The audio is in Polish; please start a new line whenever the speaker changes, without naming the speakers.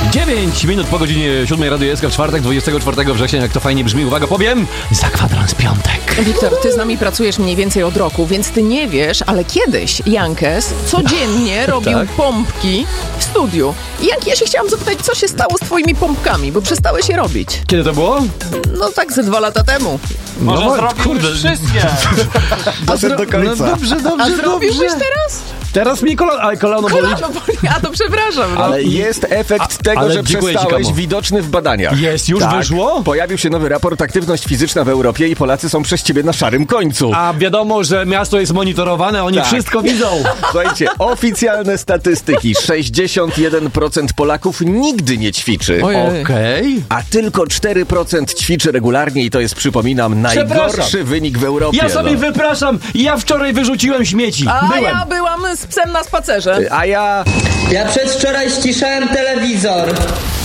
9 minut po godzinie 7 Radio SK w czwartek, 24 września, jak to fajnie brzmi. Uwaga, powiem, za kwadrans piątek.
Wiktor, ty z nami pracujesz mniej więcej od roku, więc ty nie wiesz, ale kiedyś Jankes codziennie robił pompki w studiu. I Janki, ja się chciałam zapytać, co się stało z twoimi pompkami, bo przestałeś je robić.
Kiedy to było?
No tak ze 2 lata temu.
Może zrobił już wszystkie.
Do końca.
No dobrze.
A zrobiłbyś teraz?
Teraz mi kolano boli.
Kolano boli, a to przepraszam. No.
Ale jest efekt tego,
ale
że
dziękuję ci,
przestałeś,
Kamo.
widoczny w badaniach.
Jest, już
Tak.
wyszło?
Pojawił się nowy raport Aktywność fizyczna w Europie i Polacy są przez ciebie na szarym końcu.
A wiadomo, że miasto jest monitorowane, oni
Tak.
wszystko widzą.
Słuchajcie, oficjalne statystyki. 61% Polaków nigdy nie ćwiczy.
Ojej.
Okej.
A tylko 4% ćwiczy regularnie i to jest, przypominam, najgorszy
Przepraszam.
wynik w Europie.
Ja sobie
no.
wypraszam, ja wczoraj wyrzuciłem śmieci.
A
Byłem.
ja byłam z psem na spacerze.
A ja...
Ja przedwczoraj ściszałem telewizor.